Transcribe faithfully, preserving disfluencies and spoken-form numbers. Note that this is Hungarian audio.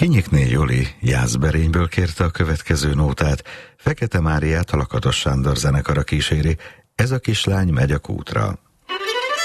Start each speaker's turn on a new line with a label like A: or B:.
A: Kinyikné Joli Jászberényből kérte a következő nótát, Fekete Máriát a Lakatos Sándor zenekara kíséri, Ez a kislány megy a kútra.